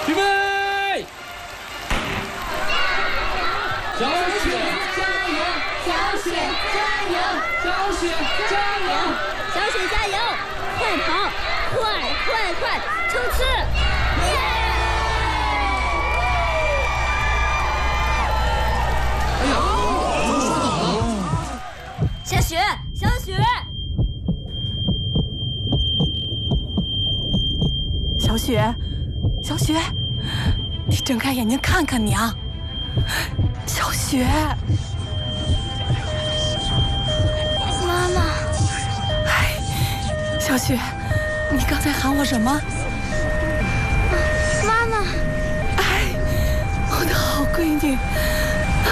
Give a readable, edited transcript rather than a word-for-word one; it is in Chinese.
预备！小雪加油！小雪加油！小雪加油！ 小雪加油！快跑！快，冲刺！耶！ 哎呀，怎么摔倒了？ 小雪！ 小雪，你睁开眼睛看看娘。小雪， 妈妈。 哎，小雪，你刚才喊我什么？ 妈妈。 哎，我的好闺女。